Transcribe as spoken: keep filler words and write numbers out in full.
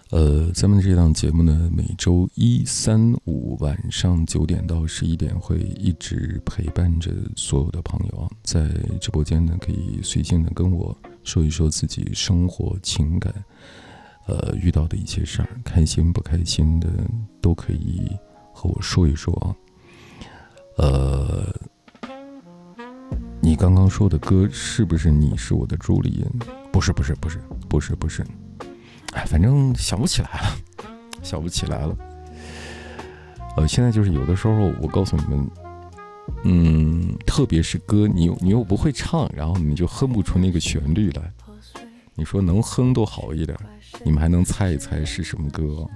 呃，咱们这档节目呢，每周一、三、五晚上九点到十一点会一直陪伴着所有的朋友啊，在直播间呢可以随性的跟我说一说自己生活、情感，呃，遇到的一些事儿，开心不开心的都可以和我说一说啊。呃，你刚刚说的歌是不是你是我的朱丽叶？不是，不是，不是，不是，不是。哎，反正想不起来了，想不起来了。呃，现在就是有的时候，我告诉你们，嗯，特别是歌，你又你又不会唱，然后你就哼不出那个旋律来。你说能哼多好一点，你们还能猜一猜是什么歌？